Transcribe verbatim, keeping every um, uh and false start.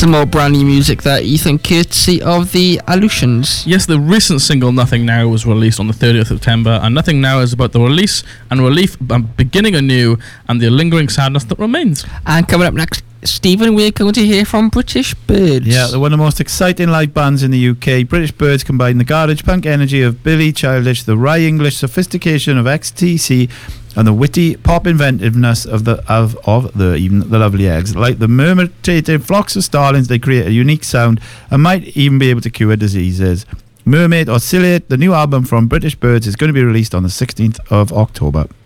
some more brand new music there, Ethan, courtesy of the Aleutians. Yes, the recent single Nothing Now was released on the thirtieth of September, and Nothing Now is about the release and relief and beginning anew and the lingering sadness that remains. And coming up next, Stephen, we're going to hear from British Birds. Yeah, they're one of the most exciting live bands in the U K. British Birds combine the garage punk energy of Billy Childish, the wry English sophistication of X T C, and the witty pop inventiveness of the of, of the even the Lovely Eggs. Like the murmurating flocks of starlings, they create a unique sound and might even be able to cure diseases. Mermaid Oscillate, the new album from British Birds, is going to be released on the sixteenth of October.